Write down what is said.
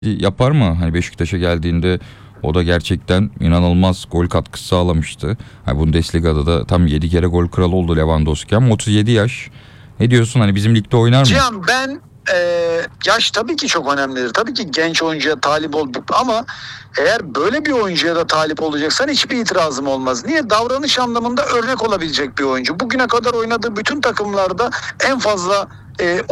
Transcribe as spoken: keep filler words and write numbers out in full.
yapar mı? Hani Beşiktaş'a geldiğinde o da gerçekten inanılmaz gol katkısı sağlamıştı. Hani Bundesliga'da da tam yedi kere gol kralı oldu Lewandowski ama otuz yedi yaş. Ne diyorsun, hani bizim ligde oynar mı? Cihan, ben e, yaş tabii ki çok önemlidir. Tabii ki genç oyuncuya talip ol ama eğer böyle bir oyuncuya da talip olacaksan hiçbir itirazım olmaz. Niye? Davranış anlamında örnek olabilecek bir oyuncu. Bugüne kadar oynadığı bütün takımlarda en fazla e,